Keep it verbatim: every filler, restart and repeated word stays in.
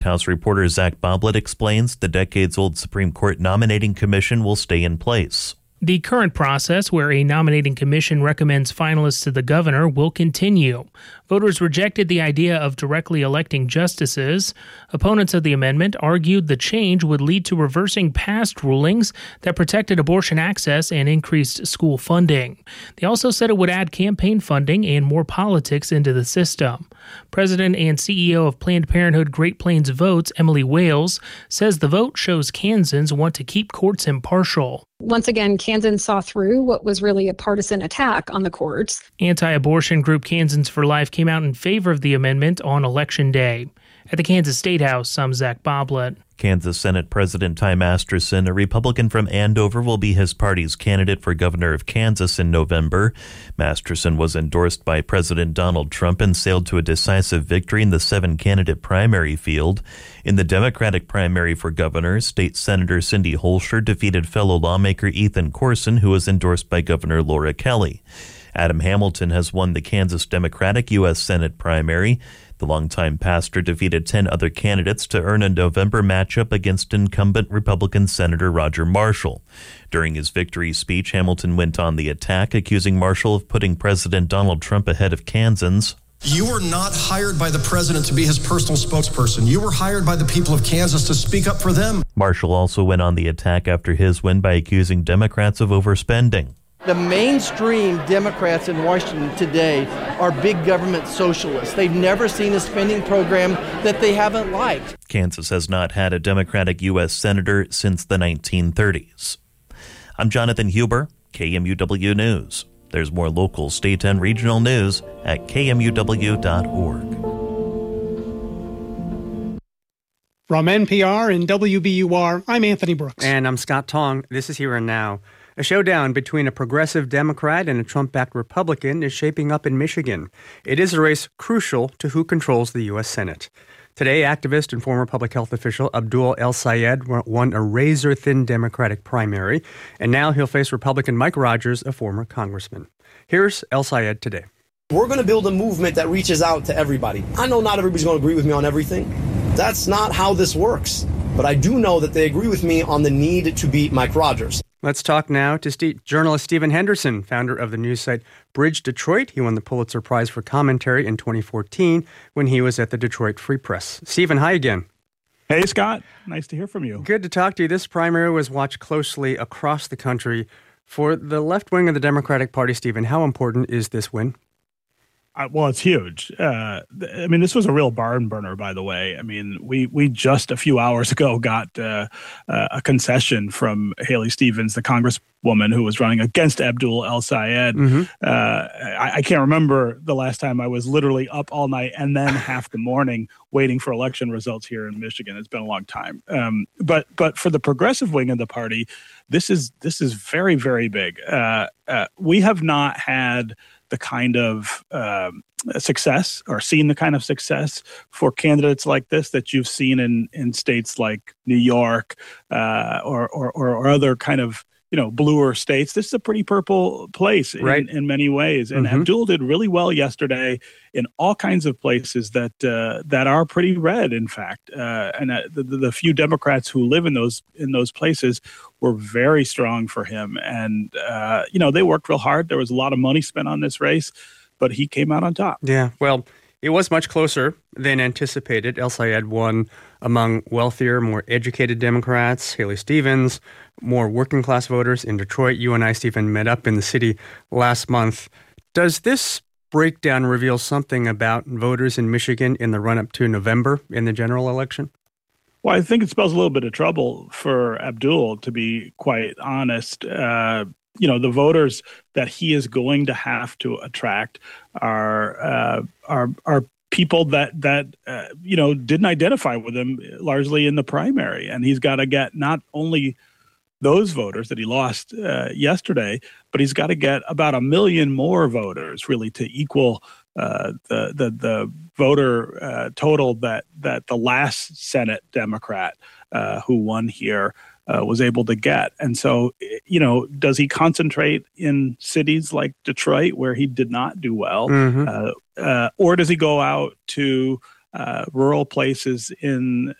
House reporter Zach Boblet explains the decades-old Supreme Court nominating commission will stay in place. The current process, where a nominating commission recommends finalists to the governor, will continue. Voters rejected the idea of directly electing justices. Opponents of the amendment argued the change would lead to reversing past rulings that protected abortion access and increased school funding. They also said it would add campaign funding and more politics into the system. President and C E O of Planned Parenthood Great Plains Votes, Emily Wales, says the vote shows Kansans want to keep courts impartial. Once again, Kansans saw through what was really a partisan attack on the courts. Anti-abortion group Kansans for Life came out in favor of the amendment on Election Day. At the Kansas State House, I'm Zach Boblet. Kansas Senate President Ty Masterson, a Republican from Andover, will be his party's candidate for governor of Kansas in November. Masterson was endorsed by President Donald Trump and sailed to a decisive victory in the seven-candidate primary field. In the Democratic primary for governor, State Senator Cindy Holscher defeated fellow lawmaker Ethan Corson, who was endorsed by Governor Laura Kelly. Adam Hamilton has won the Kansas Democratic U S Senate primary. The longtime pastor defeated ten other candidates to earn a November matchup against incumbent Republican Senator Roger Marshall. During his victory speech, Hamilton went on the attack, accusing Marshall of putting President Donald Trump ahead of Kansans. You were not hired by the president to be his personal spokesperson. You were hired by the people of Kansas to speak up for them. Marshall also went on the attack after his win by accusing Democrats of overspending. The mainstream Democrats in Washington today are big government socialists. They've never seen a spending program that they haven't liked. Kansas has not had a Democratic U S senator since the nineteen thirties. I'm Jonathan Huber, K M U W News. There's more local, state, and regional news at K M U W dot org. From N P R and W B U R, I'm Anthony Brooks. And I'm Scott Tong. This is Here and Now. A showdown between a progressive Democrat and a Trump-backed Republican is shaping up in Michigan. It is a race crucial to who controls the U S Senate. Today, activist and former public health official Abdul El-Sayed won a razor-thin Democratic primary, and now he'll face Republican Mike Rogers, a former congressman. Here's El-Sayed today. We're going to build a movement that reaches out to everybody. I know not everybody's going to agree with me on everything. That's not how this works. But I do know that they agree with me on the need to beat Mike Rogers. Let's talk now to St- journalist Stephen Henderson, founder of the news site Bridge Detroit. He won the Pulitzer Prize for commentary in twenty fourteen when he was at the Detroit Free Press. Stephen, hi again. Hey, Scott. Nice to hear from you. Good to talk to you. This primary was watched closely across the country. For the left wing of the Democratic Party, Stephen, how important is this win? Uh, well, it's huge. Uh, th- I mean, this was a real barn burner, by the way. I mean, we we just a few hours ago got uh, uh, a concession from Haley Stevens, the congresswoman who was running against Abdul El-Sayed. Mm-hmm. Uh, I, I can't remember the last time I was literally up all night and then half the morning waiting for election results here in Michigan. It's been a long time. Um, but but for the progressive wing of the party, this is this is very, very big. Uh, uh, we have not had the kind of um, success or seen the kind of success for candidates like this that you've seen in, in states like New York uh, or, or, or other kind of, you know, bluer states. This is a pretty purple place in, right. in many ways. And mm-hmm. Abdul did really well yesterday in all kinds of places that uh, that are pretty red, in fact. Uh, and uh, the, the few Democrats who live in those in those places were very strong for him. And, uh, you know, they worked real hard. There was a lot of money spent on this race, but he came out on top. Yeah, well, it was much closer than anticipated. El-Sayed won among wealthier, more educated Democrats, Haley Stevens, more working-class voters in Detroit. You and I, Stephen, met up in the city last month. Does this breakdown reveal something about voters in Michigan in the run-up to November in the general election? Well, I think it spells a little bit of trouble for Abdul, to be quite honest. Uh, you know, the voters that he is going to have to attract are uh, are are people that that uh, you know didn't identify with him largely in the primary, and he's got to get not only those voters that he lost uh, yesterday, but he's got to get about a million more voters really to equal uh, the the the voter uh, total that that the last Senate Democrat uh, who won here Uh, was able to get. And so, you know, does he concentrate in cities like Detroit where he did not do well? Mm-hmm. Uh, uh, or does he go out to uh, rural places in